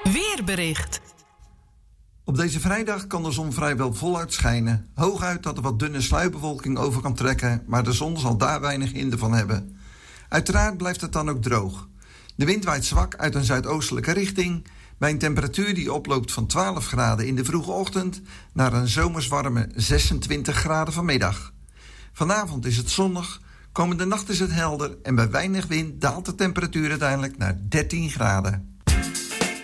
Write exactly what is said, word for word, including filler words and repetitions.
Weerbericht. Op deze vrijdag kan de zon vrijwel voluit schijnen. Hooguit dat er wat dunne sluierbewolking over kan trekken, maar de zon zal daar weinig hinder van hebben. Uiteraard blijft het dan ook droog. De wind waait zwak uit een zuidoostelijke richting, bij een temperatuur die oploopt van twaalf graden in de vroege ochtend naar een zomerswarme zesentwintig graden vanmiddag. Vanavond is het zonnig, komende nacht is het helder en bij weinig wind daalt de temperatuur uiteindelijk naar dertien graden.